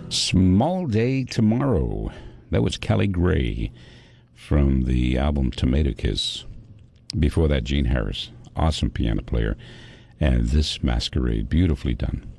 Small Day Tomorrow. That was Kelly Gray from the album Tomato Kiss. Before that, Gene Harris, awesome piano player. And this Masquerade, beautifully done.